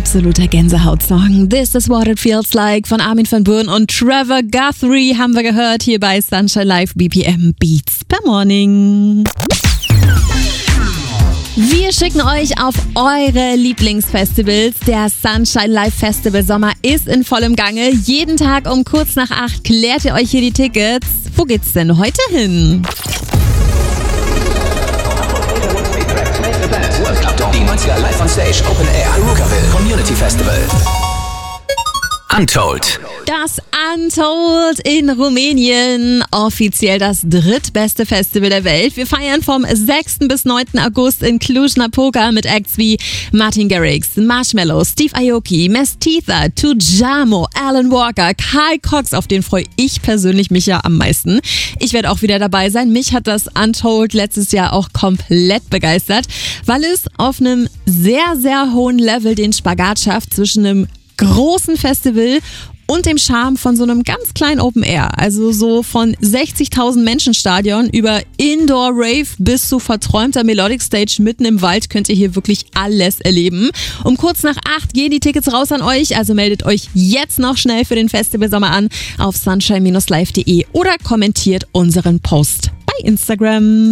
absoluter Gänsehaut-Song. This is what it feels like von Armin van Buuren und Trevor Guthrie haben wir gehört hier bei Sunshine Live BPM Beats per Morning. Wir schicken euch auf eure Lieblingsfestivals. Der Sunshine Live Festival Sommer ist in vollem Gange. Jeden Tag um kurz nach 8 klärt ihr euch hier die Tickets. Wo geht's denn heute hin? Die 90er Live on Stage Open Air Rookaville Community Festival. Untold. Das Untold in Rumänien. Offiziell das drittbeste Festival der Welt. Wir feiern vom 6. bis 9. August in Cluj-Napoca mit Acts wie Martin Garrix, Marshmello, Steve Aoki, Mestiza, Tujamo, Alan Walker, Carl Cox, auf den freue ich persönlich mich ja am meisten. Ich werde auch wieder dabei sein. Mich hat das Untold letztes Jahr auch komplett begeistert, weil es auf einem sehr, sehr hohen Level den Spagat schafft zwischen einem großen Festival und dem Charme von so einem ganz kleinen Open Air. Also so von 60.000 Menschen Stadion über Indoor Rave bis zu verträumter Melodic Stage mitten im Wald könnt ihr hier wirklich alles erleben. Um kurz nach 8 gehen die Tickets raus an euch, also meldet euch jetzt noch schnell für den Festival Sommer an auf sunshine-live.de oder kommentiert unseren Post bei Instagram.